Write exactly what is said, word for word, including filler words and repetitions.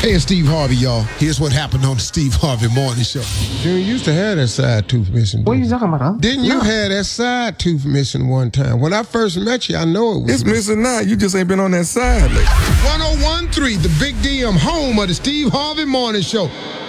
Hey, it's Steve Harvey, y'all. Here's what happened on the Steve Harvey Morning Show. Junior used to have that side tooth missing. What are you talking about, huh? Didn't you No. have that side tooth missing one time? When I first met you, I know it was It's missing now. You just ain't been on that side lately. one oh one point three, the Big D M, home of the Steve Harvey Morning Show.